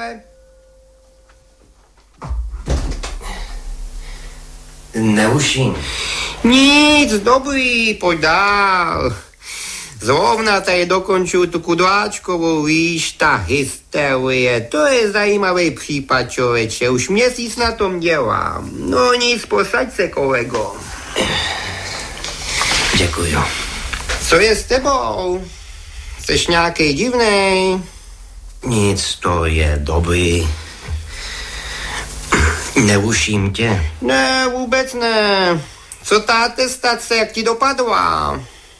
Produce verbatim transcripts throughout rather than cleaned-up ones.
pánové. Neuším. Nic, dobrý, pojď dál. Zrovna tady dokončuju tu kudláčkovou, víš, ta hysterie. To je zajímavý případ, člověče. Už měsíc na tom dělám. No nic, posaď se, kolego. Děkuju. Co je s tebou? Jseš nějaký divnej? Nic, to je dobrý. Neuším tě. Ne, vůbec ne. Co ta atestace, jak ti dopadla?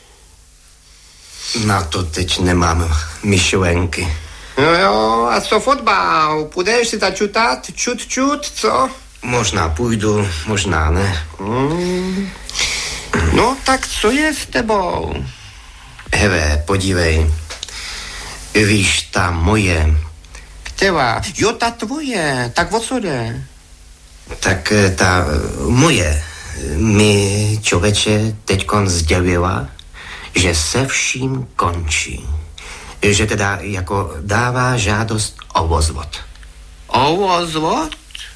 Na to teď nemám myšlenky. No jo, a co fotbal? Půjdeš si začutat? Čut, čut, co? Možná půjdu, možná ne. Hmm. No, tak co je s tebou? Hele, podívej. Víš, ta moje... Která? Jo, ta tvoje. Tak o co jde? Tak ta moje mi, člověče, teďkon sdělila, že se vším končí. Že teda jako dává žádost o rozvod. O rozvod?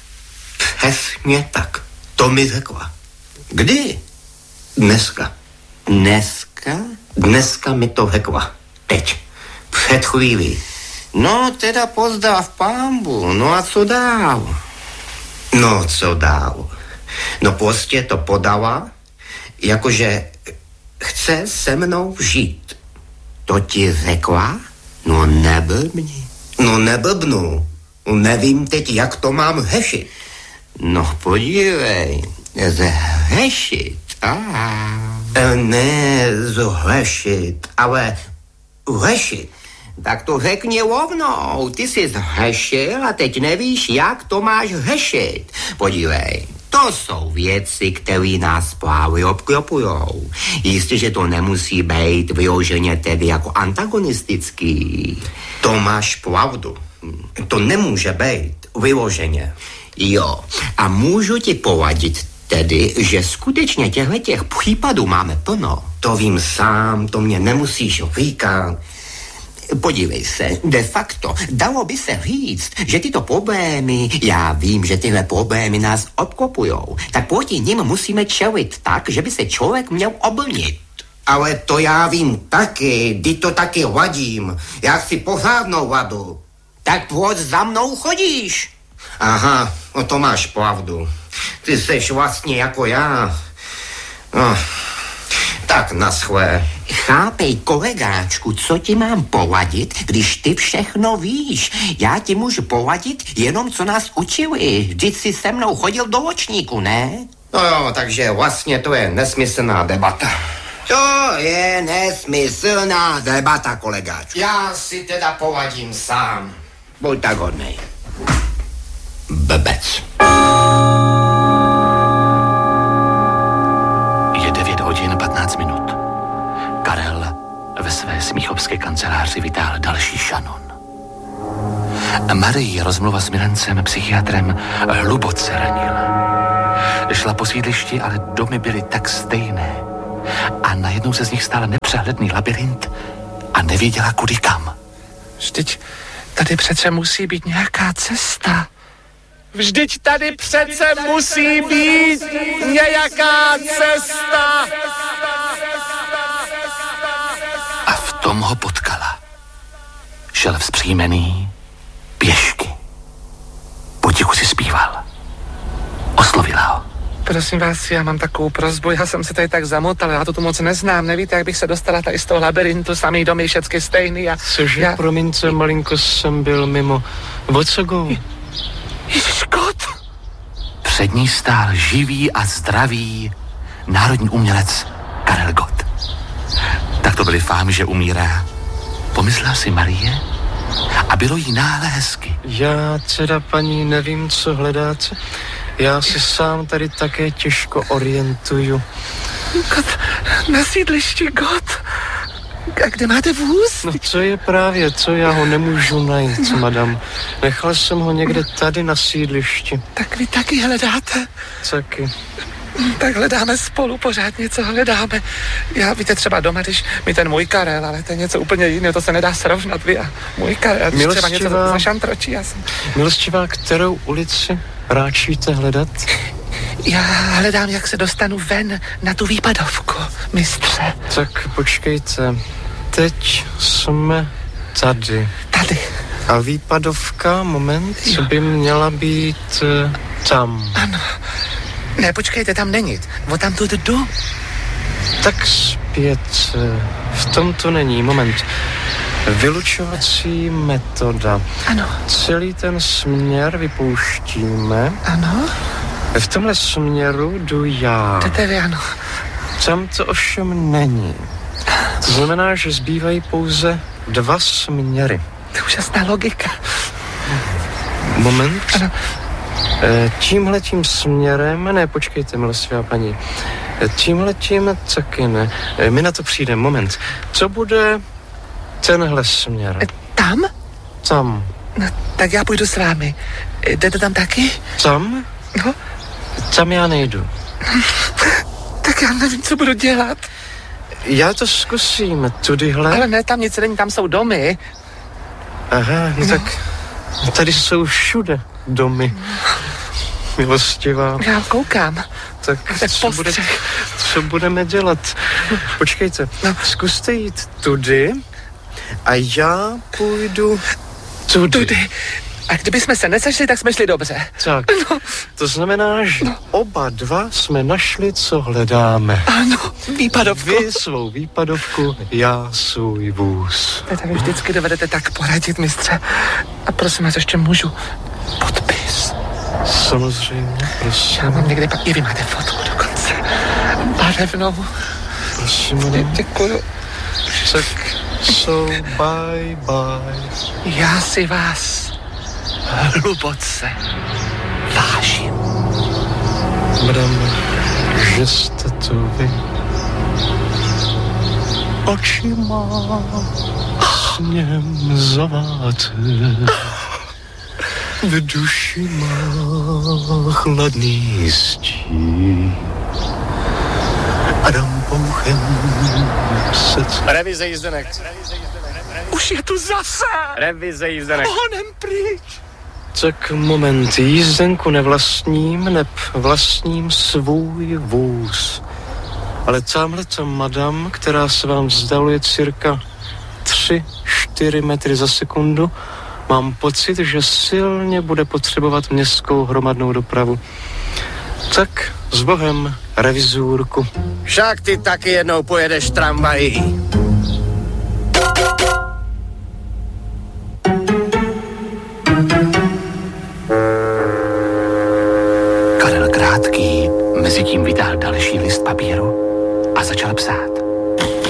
Přesně tak. To mi řekla. Kdy? Dneska. Dneska? Dneska mi to řekla. Teď. Před chvílí. No, teda pozdrav pánbu. No a co dál? No, co dál? No prostě to podala, jakože chce se mnou žít. To ti řekla? No neblbni. No neblbnu. Nevím teď, jak to mám řešit. No podívej, zhešit. Ah. E, ne zhešit, ale řešit. Tak to řekni rovnou, ty jsi zhešil a teď nevíš, jak to máš řešit. Podívej, to jsou věci, které nás právě obklopujou. Jistě, že to nemusí být vyloženě tedy jako antagonistický. To máš pravdu. To nemůže být vyloženě. Jo, a můžu ti poradit tedy, že skutečně těchto těch případů máme plno. To vím sám, to mě nemusíš říkat. Podívej se, de facto, dalo by se říct, že tyto problémy, já vím, že tyhle problémy nás obklopujou, tak proti nim musíme čelit tak, že by se člověk měl obrnit. Ale to já vím taky, ty to taky ladím. Já si pořádnou ladu. Tak proč za mnou chodíš? Aha, no to máš pravdu. Ty seš vlastně jako já. No, tak naschle. Chápej, kolegáčku, co ti mám poradit, když ty všechno víš. Já ti můžu poradit jenom, co nás učili. Vždyť jsi se mnou chodil do ročníku, ne? No jo, takže vlastně to je nesmyslná debata. To je nesmyslná debata, kolegáčku. Já si teda poradím sám. Buď tak hodnej. Bebec. Je devět hodin patnáct minut. Karel ve své smíchovské kanceláři vytáhl další šanon. Marii rozmluva s milencem psychiatrem hluboce ranila. Šla po sídlišti, ale domy byly tak stejné. A najednou se z nich stal nepřehledný labirint a nevěděla kudy kam. Vždyť tady přece musí být nějaká cesta. Vždyť tady přece musí být nějaká cesta. A v tom ho potkala. Šel vzpřímený pěšky. Potichu si zpíval. Oslovila ho. Prosím vás, já mám takovou prosbu, já jsem se tady tak zamotal, já to tu moc neznám, nevíte, jak bych se dostala tady z toho labirintu, samý domy všechny stejný a... Cože, já... promiňte, malinko jsem byl mimo. O co go? Ježiš, kot! Před ní stál živý a zdravý národní umělec Karel Gott. Tak to byly fámy, že umírá. Pomyslela si Marie a bylo jí náhle hezky. Já teda, paní, nevím, co hledáte. Já se sám tady také těžko orientuju. Kot, na sídlišti, Gott. A kde máte vůz? No co je právě, co já ho nemůžu najít, madam. Nechal jsem ho někde tady na sídlišti. Tak vy taky hledáte? Taky. Tak hledáme spolu, pořád něco hledáme. Já, víte, třeba doma, když mi ten můj Karel, ale to je něco úplně jiného, to se nedá srovnat, vy a můj Karel, když třeba něco zašantročí, já jsem... Milostivá, kterou ulici ráčíte hledat? Já hledám, jak se dostanu ven na tu výpadovku, mistře. Tak počkejte, teď jsme tady. Tady. A výpadovka, moment, co by měla být uh, tam. Ano. Ne, počkejte, tam není. O tam tu jdu. Tak zpět. V tom to není. Moment. Vylučovací metoda. Ano. Celý ten směr vypouštíme. Ano. V tomhle směru jdu já. Jdete vy, ano. Tam to ovšem není. To znamená, že zbývají pouze dva směry. To je úžasná logika. Moment. Ano. Tímhletím směrem, ne, počkejte, milostivá paní. Tímhletím taky ne. My na to přijdeme, moment. Co bude tenhle směr? Tam? Tam. No, tak já půjdu s vámi. Jdete tam taky? Tam? No. Tam já nejdu. Tak já nevím, co budu dělat. Já to zkusím, tudyhle. Ale ne, tam nic není, tam jsou domy. Aha, no, no. Tak tady jsou všude domy. Milostivá. Já koukám. Tak, tak co, bude, co budeme dělat? Počkejte, no. Zkuste jít tudy a já půjdu tudy. tudy. A kdybychom se nesešli, tak jsme šli dobře. Tak, no. To znamená, že no. oba dva jsme našli, co hledáme. Ano, výpadovku. Vy svou výpadovku, já svůj vůz. Teď vy vždycky dovedete tak poradit, mistře. A prosím vás, ještě můžu podpis. Samozřejmě, prosím. Já mám někde pak, i vy máte fotku dokonce. Barevnou. Prosím, madam. Děkuju. Tak, so bye bye. Já si vás hluboce vážím. Madam, že jste to vy. Očima sněm zaváte. V duši má chladný stí. Adam Pouchem se... Revize jízdenek. Už je tu zase. Revize jízdenek. Honem pryč. Tak moment, jízdenku nevlastním, neb vlastním svůj vůz. Ale tamhle ta madam, která se vám vzdaluje cirka tři čtyři metry za sekundu, mám pocit, že silně bude potřebovat městskou hromadnou dopravu. Tak s Bohem, revizůrku. Však ty taky jednou pojedeš tramvají. Karel Krátký mezitím vytáhl další list papíru a začal psát.